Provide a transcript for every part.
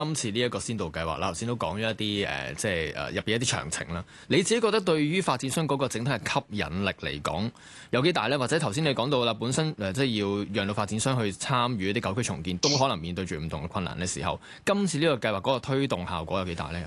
今次呢一個先導計劃啦，頭先都講咗一啲即係入邊一啲詳情啦。你自己覺得對於發展商嗰個整體嘅吸引力嚟講有幾大呢？或者頭先你講到啦，本身即係要讓到發展商去參與一啲舊區重建，都可能面對住唔同嘅困難嘅時候，今次呢個計劃嗰個推動效果有幾大呢？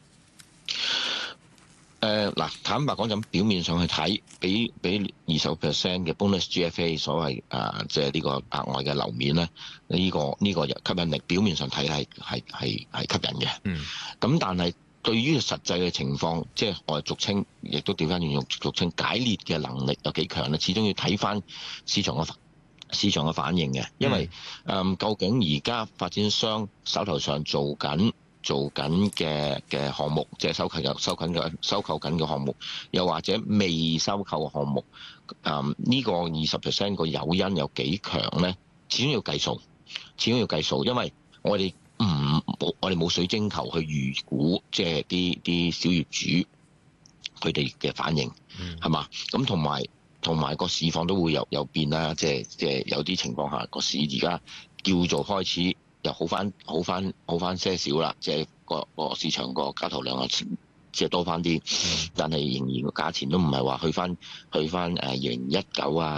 嗱，坦白講就表面上去睇，俾20% 嘅 bonus GFA 所謂即係呢個額外嘅樓面咧，呢個吸引力表面上睇係吸引嘅。咁但係對於實際嘅情況，即係我哋俗稱，亦都調翻轉用俗稱解列嘅能力有幾強咧，始終要睇翻市場嘅反應嘅。因為究竟而家發展商手頭上做緊嘅項目，即係收購緊嘅項目，又或者未收購嘅項目，呢個20% 個誘因有幾強咧？始終要計數，因為我哋冇水晶球去預估，即係啲小業主佢哋嘅反應，係嘛？咁同埋個市況都會有變啦，即係有啲情況下個市而家叫做開始又好翻些少啦，即係個市場個交投量啊，即係多翻啲，但係仍然個價錢都唔係話去翻2019啊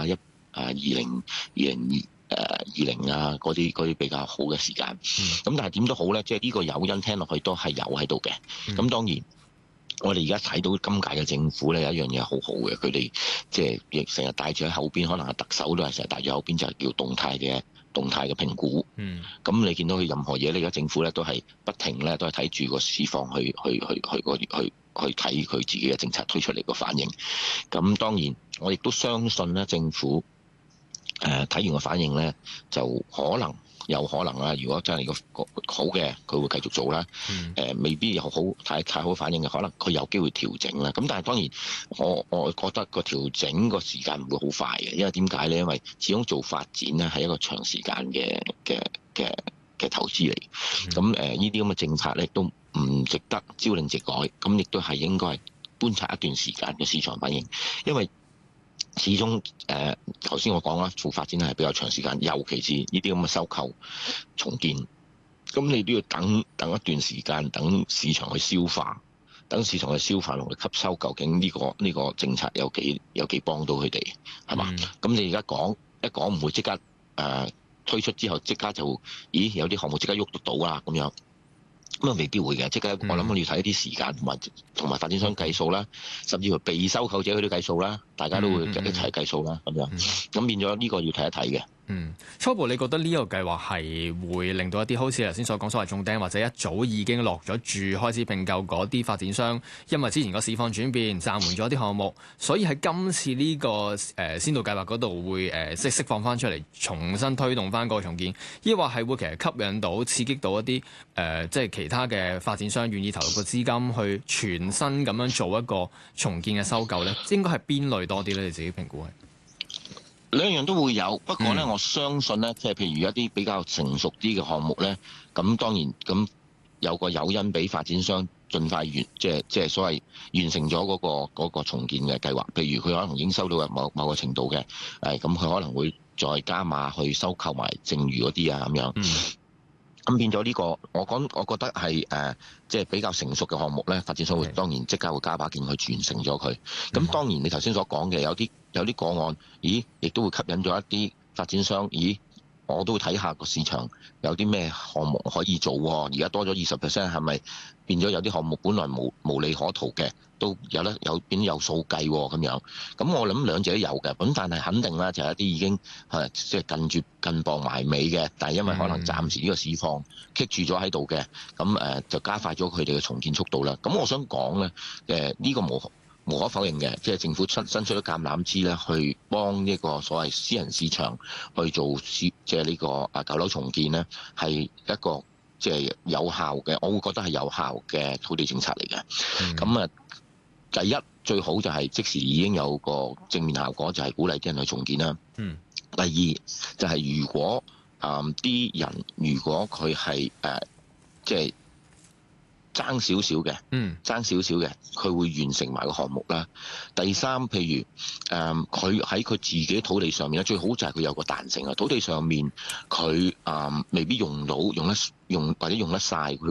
2020啊嗰啲比較好嘅時間。咁但係點都好咧，即係呢個誘因聽落去都係有喺度嘅。咁當然我哋而家睇到今屆嘅政府咧有一樣嘢好好嘅，佢哋即係亦成日帶住喺後邊，可能係特首都係成日帶住喺後邊，就係叫動態嘅評估。咁你見到佢任何嘢咧，而家政府咧都係不停咧，都係睇住個市況去睇佢自己嘅政策推出嚟個反應。咁當然我亦都相信咧，政府睇完個反應咧，就有可能啦。如果真係個好嘅，佢會繼續做啦。未必有太好反應嘅，可能佢有機會調整啦。咁但係當然，我覺得個調整個時間唔會好快嘅，因為點解咧？因為始終做發展咧係一個長時間嘅投資嚟。咁呢啲咁嘅政策咧都唔值得朝令夕改，咁亦都係應該係觀察一段時間嘅市場反應，因為始終頭先我講啦，做發展係比較長時間，尤其是呢啲咁嘅收購重建，咁你都要等一段時間，等市場去消化，同埋吸收究竟呢個政策有幾幫到佢哋，係嘛？咁你而家一講唔會即刻推出之後即刻就有啲項目即刻喐得到啦咁樣。咁未必會嘅，即係我諗我要睇一啲時間同埋發展商計數啦，甚至乎被收購者佢都計數啦，大家都會一齊計數啦咁樣。咁變咗呢個要睇一睇嘅。 初步你覺得呢個計劃係會令到一啲好似頭先所講所謂中釘或者一早已經落咗注開始併購嗰啲發展商，因為之前個市況轉變暫緩咗啲項目，所以喺今次呢個先導計劃嗰度會即係釋放翻出嚟，重新推動翻個重建，抑或係會其實吸引到刺激到一啲即係其他嘅發展商願意投入個資金去全新咁樣做一個重建嘅收購咧？應該係邊類多啲咧？你自己評估係？ 兩樣都會有，不過咧，我相信咧，即係譬如一啲比較成熟啲嘅項目咧，咁當然咁有個誘因俾發展商盡快即係所謂完成咗嗰個重建嘅計劃。譬如佢可能已經收到某個程度嘅，咁佢可能會再加碼去收購埋剩餘嗰啲啊咁樣。咁變咗呢個，我覺得係即係比較成熟嘅項目咧，發展商會當然即刻會加把勁去完成咗佢。咁當然你頭先所講嘅有啲個案，亦都會吸引咗一啲發展商，我都會睇下個市場有啲咩項目可以做喎。而家多咗20%，係咪變咗有啲項目本來無利可圖嘅，都變有數計咁樣？咁我諗兩者都有嘅。咁但係肯定啦，就係一啲已經即係近傍埋尾嘅，但係因為可能暫時呢個市況棘住咗喺度嘅，咁就加快咗佢哋嘅重建速度啦。咁我想講咧，呢個無可否認嘅，即係政府伸出咗橄欖枝咧，去幫呢個所謂私人市場去做即係呢個舊樓重建咧，係一個即係有效嘅，我會覺得係有效嘅土地政策嚟嘅。咁第一最好就係即時已經有個正面效果，就係鼓勵啲人去重建啦。第二就係如果啲人如果佢係即係爭少少嘅，佢會完成埋個項目啦。第三，譬如佢喺佢自己土地上面咧，最好就係佢有個彈性啊。土地上面佢未必用或者用得晒佢。